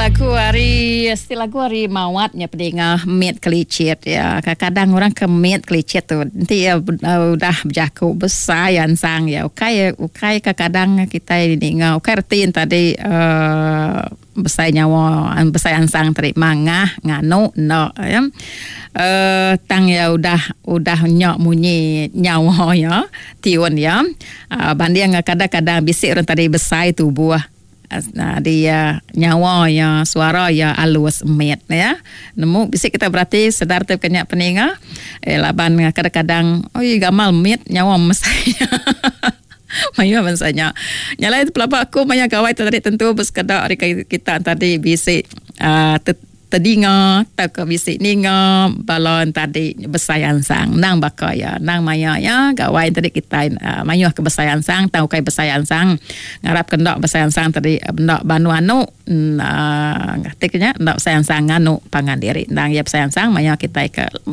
lagu hari mawatnya pendengar met kelicit ya. Kadang-kadang orang ke met kelicit tu nanti ya udah berjaku besar yang sang ya. Ukai kadang-kadang kita dengar ukai retin tadi besar nyawa besar yang sang tadi mangah nganu no ya. Tang ya udah nyok munyi nyawa ya tiun ya. Banding kadang-kadang bisik orang tadi besar itu buah. Dia nyawa ya suara ya alus met ya nemu bisik kita berarti sedar tu kenyak peninga laban kadang-kadang gamal met nyawa mesanya mayu mesanya nyala itu pelapa aku banyak gawai tadi tentu bersekadar kita tadi bisik tedinga tak bisik ninga balon tadi besayan sang nang bakaya nang maya ya gawai tadi kita mayuh ke besayan sang tahu kai besayan sang ngarap kendak besayan sang tadi ndak banu anu ngatiknya ndak besayan sang anu pangan diri nang ya besayan sang maya kita ke